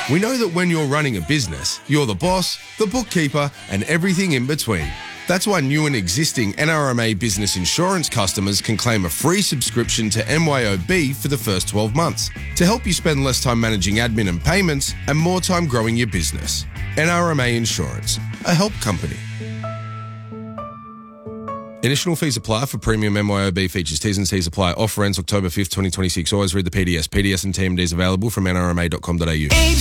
We know that when you're running a business, you're the boss, the bookkeeper, and everything in between. That's why new and existing NRMA Business Insurance customers can claim a free subscription to MYOB for the first 12 months to help you spend less time managing admin and payments and more time growing your business. NRMA Insurance, a help company. Additional fees apply for premium MYOB features. T's and C's apply. Offer ends October 5th, 2026. Always read the PDS. PDS and TMDs available from nrma.com.au.